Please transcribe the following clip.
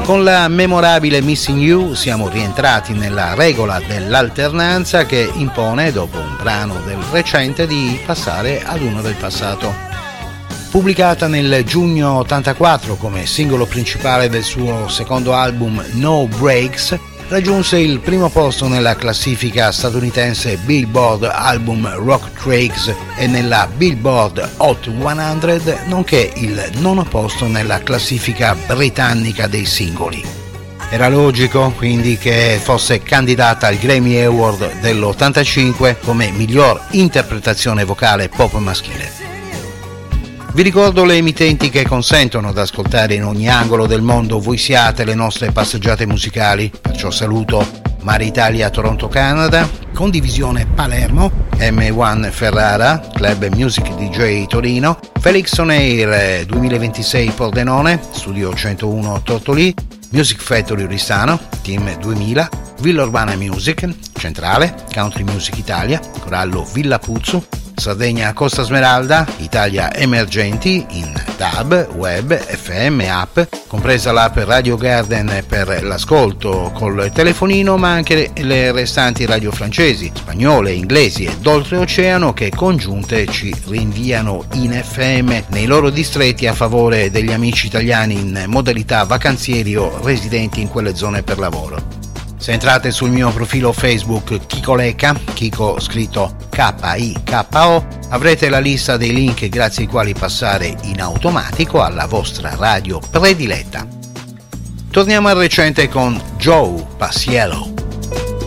Con la memorabile Missing You siamo rientrati nella regola dell'alternanza che impone, dopo un brano del recente, di passare ad uno del passato. Pubblicata nel giugno 84 come singolo principale del suo secondo album No Breaks, raggiunse il primo posto nella classifica statunitense Billboard Album Rock Tracks e nella Billboard Hot 100, nonché il nono posto nella classifica britannica dei singoli. Era logico quindi che fosse candidata al Grammy Award dell'85 come miglior interpretazione vocale pop maschile. Vi ricordo le emittenti che consentono di ascoltare in ogni angolo del mondo voi siate le nostre passeggiate musicali, perciò saluto Mare Italia Toronto Canada, Condivisione Palermo, M1 Ferrara, Club Music DJ Torino, Felix On Air 2026 Pordenone, Studio 101 Tortolì, Music Factory Ristano, Team 2000, Villa Urbana Music, Centrale, Country Music Italia, Corallo Villa Puzzo, Sardegna Costa Smeralda, Italia Emergenti in DAB, web, FM, app, compresa l'app Radio Garden per l'ascolto col telefonino, ma anche le restanti radio francesi, spagnole, inglesi ed oltreoceano che congiunte ci rinviano in FM nei loro distretti a favore degli amici italiani in modalità vacanzieri o residenti in quelle zone per lavoro. Se entrate sul mio profilo Facebook Kiko Lecca, Kiko scritto K-I-K-O, avrete la lista dei link grazie ai quali passare in automatico alla vostra radio prediletta. Torniamo al recente con Joe Paciello.